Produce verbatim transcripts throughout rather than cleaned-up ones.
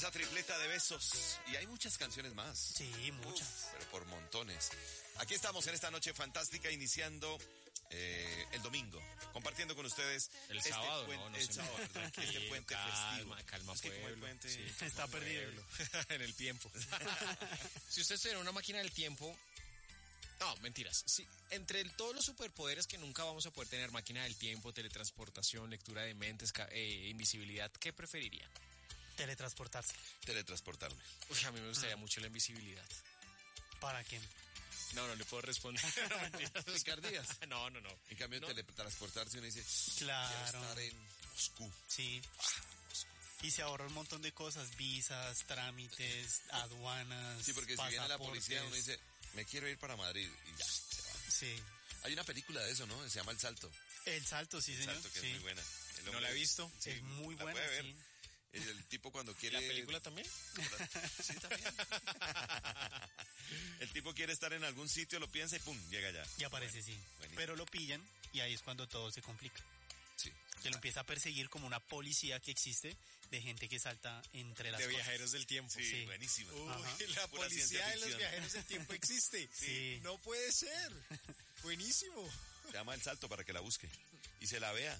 esa tripleta de besos. Y hay muchas canciones más. Sí, muchas. Uf, pero por montones. Aquí estamos en esta noche fantástica, iniciando eh, el domingo, compartiendo con ustedes el este sábado, puen- no, no el sé. sábado, perdón, que este puente calma, festivo. Calma, Es que como el pueblo. puente- Sí, Está calma, perdido. pueblo. En el tiempo. Si usted tuviera una máquina del tiempo... No, mentiras. Sí, entre el- todos los superpoderes que nunca vamos a poder tener, máquina del tiempo, teletransportación, lectura de mentes, ca- eh, invisibilidad, ¿qué preferirían? Teletransportarse. Teletransportarme. Uy, a mí me gustaría mucho la invisibilidad. ¿Para qué? No, no le puedo responder. No, mentiras. ¿Picardías? No, no, no. En cambio, No. teletransportarse uno dice, Claro. quiero estar en Moscú. Sí. Y se ahorra un montón de cosas, visas, trámites, aduanas. Sí, porque si viene la pasaportes. policía, uno dice, me quiero ir para Madrid, y ya, se va. Sí. Hay una película de eso, ¿no? Se llama El Salto. El salto, sí, El señor. Salto, que sí. es muy buena. El No hombre- la he visto. Sí, Es muy la buena, puede ver. sí. El, el tipo cuando ¿Y quiere... la película también? Sí, también. El tipo quiere estar en algún sitio, lo piensa y pum, llega allá. Y aparece, sí. buenísimo. Pero lo pillan y ahí es cuando todo se complica. Sí. Que lo empieza a perseguir como una policía que existe de gente que salta entre las De cosas. viajeros del tiempo. Sí, Sí. buenísima. Uy, Ajá. la Pura policía ciencia de los ficción. viajeros del tiempo existe. Sí. No puede ser. Buenísimo. Se llama El Salto para que la busque y se la vea.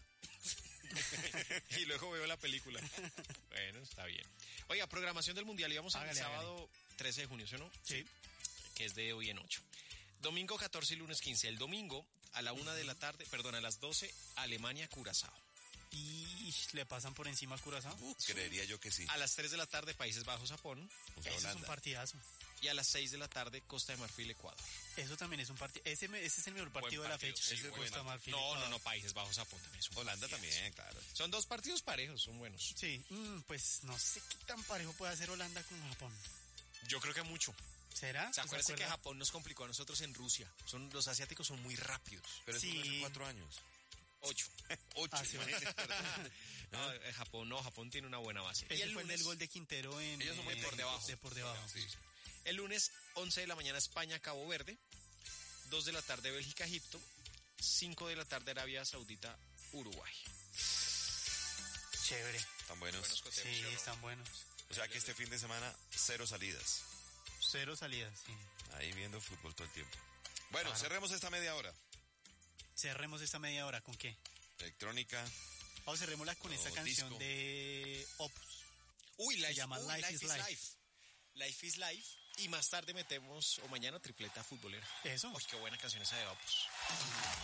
Y luego veo la película. Bueno, está bien. Oiga, programación del Mundial. Íbamos el Hágale, sábado trece de junio, ¿sí o no? Sí. Que es de hoy en ocho. Domingo catorce y lunes quince. El domingo a la una de la tarde, perdón, a las doce, Alemania-Curazao. Y le pasan por encima a Curazao. Uh, creería yo que sí. A las tres de la tarde, Países Bajos-Japón. O sea, Eso es un Holanda. partidazo. Y a las seis de la tarde, Costa de Marfil-Ecuador. Eso también es un partido. Ese, me- ese es el mejor partido de la partido, fecha. sí, Ese buen Costa partido. Marfil, No, no, Ecuador. no, Países Bajos-Japón también es un Holanda partidazo. también, claro. Son dos partidos parejos, son buenos. Sí, mm, pues no sé qué tan parejo puede hacer Holanda con Japón. Yo creo que mucho. ¿Será? ¿Se acuerdan que acuerda? Japón nos complicó a nosotros en Rusia? Son, los asiáticos son muy rápidos. Pero eso Sí. fue hace cuatro años. Ocho. Ocho, Ah, sí. imagínate, perdón. No, eh, Japón no, Japón tiene una buena base. Ese fue el gol de Quintero en... Ellos son muy eh, por debajo. De por debajo. Sí. El lunes, once de la mañana, España, Cabo Verde. dos de la tarde, Bélgica, Egipto. cinco de la tarde, Arabia Saudita, Uruguay. Chévere. Están buenos. Buenos coteos, Sí, ¿sí o no? están buenos. O sea que este fin de semana, cero salidas. Cero salidas, sí. Ahí viendo fútbol todo el tiempo. Bueno, Claro. cerremos esta media hora. Cerremos esta media hora, ¿con qué? Electrónica. Vamos, cerrémosla con O esta canción disco. de Opus. Uy, Life, llama uy, Life Life is is Life. Life. Life is Life. Y más tarde metemos, o mañana, tripleta futbolera. Eso. Uy, qué buena canción esa de Opus.